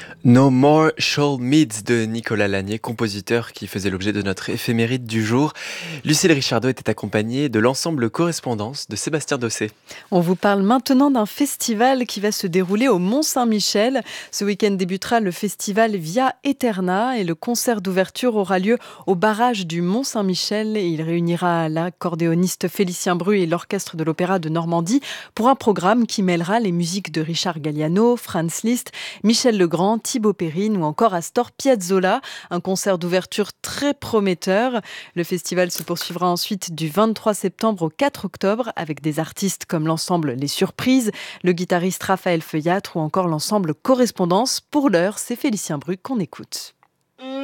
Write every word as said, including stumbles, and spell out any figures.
No More Shoal Meads de Nicolas Lanier, compositeur qui faisait l'objet de notre éphéméride du jour. Lucille Richardot était accompagnée de l'ensemble Correspondance de Sébastien Dossé. On vous parle maintenant d'un festival qui va se dérouler au Mont-Saint-Michel. Ce week-end débutera le festival Via Eterna et le concert d'ouverture aura lieu au barrage du Mont-Saint-Michel. Il réunira l'accordéoniste Félicien Bru et l'orchestre de l'Opéra de Normandie pour un programme qui mêlera les musiques de Richard Galliano, Franz Liszt, Michel Legrand, Thibaut Perrine ou encore Astor Piazzolla. Un concert d'ouverture très prometteur. Le festival se poursuivra ensuite du vingt-trois septembre au quatre octobre avec des artistes comme l'ensemble Les Surprises, le guitariste Raphaël Feuillatre ou encore l'ensemble Correspondance. Pour l'heure, c'est Félicien Bru qu'on écoute.